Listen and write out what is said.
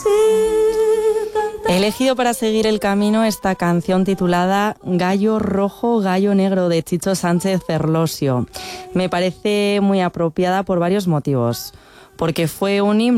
He elegido para seguir el camino esta canción titulada Gallo Rojo, Gallo Negro de Chicho Sánchez Ferlosio. Me parece muy apropiada por varios motivos. Porque fue un himno